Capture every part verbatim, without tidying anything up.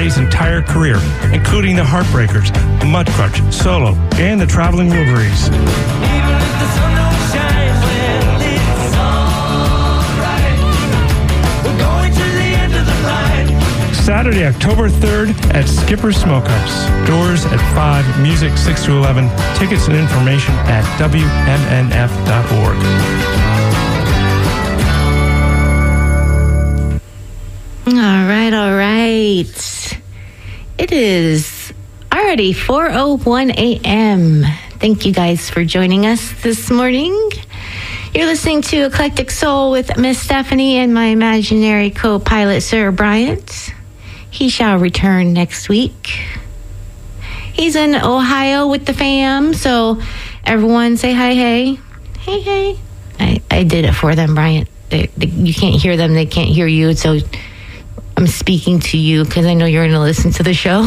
Ray's entire career, including the Heartbreakers, Mudcrutch, Solo, and the Traveling Wilburys. Saturday, October third at Skipper Smokehouse. Doors at five, music six to eleven. Tickets and information at W M N F dot org. All right, all right. It is already four oh one a.m. Thank you guys for joining us this morning. You're listening to Eclectic Soul with Miss Stephanie and my imaginary co-pilot, Sir Bryant. He shall return next week. He's in Ohio with the fam, so everyone say hi, hey. Hey, hey. I, I did it for them, Bryant. They, they, you can't hear them. They can't hear you, so I'm speaking to you because I know you're going to listen to the show.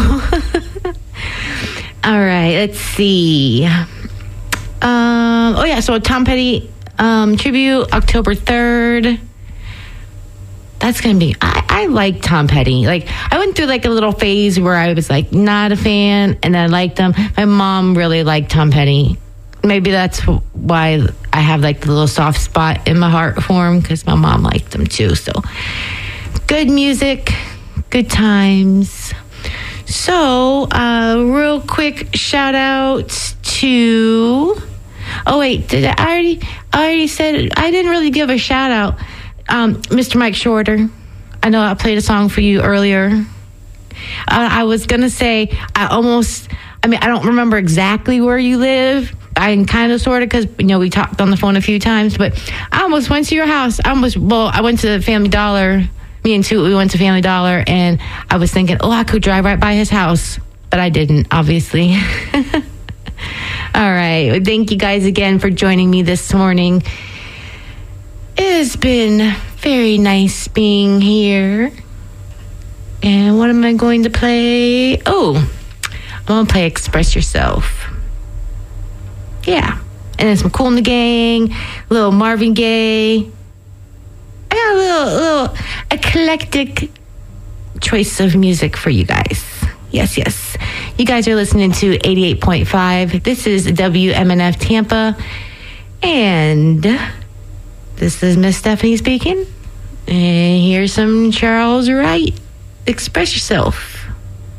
All right, let's see. Um, oh, yeah, so Tom Petty um, tribute, October third. That's going to be, I, I like Tom Petty. Like, I went through like a little phase where I was like not a fan and then I liked him. My mom really liked Tom Petty. Maybe that's why I have like the little soft spot in my heart for him, because my mom liked him too. So, good music, good times. So, uh, real quick shout out to, oh wait, did I already, I already said, I didn't really give a shout out. Um, Mister Mike Shorter, I know I played a song for you earlier. Uh, I was going to say, I almost, I mean, I don't remember exactly where you live. I kind of sort of, because, you know, we talked on the phone a few times, but I almost went to your house. I almost, well, I went to Family Dollar. Me and Toot, we went to Family Dollar, and I was thinking, oh, I could drive right by his house, but I didn't, obviously. All right. Thank you guys again for joining me this morning. It has been very nice being here. And what am I going to play? Oh, I'm going to play Express Yourself. Yeah. And then some Kool and the Gang, little Marvin Gaye. I got a little, little eclectic choice of music for you guys. Yes, yes. You guys are listening to eighty-eight point five. This is W M N F Tampa. And this is Miss Stephanie speaking. And here's some Charles Wright. Express Yourself.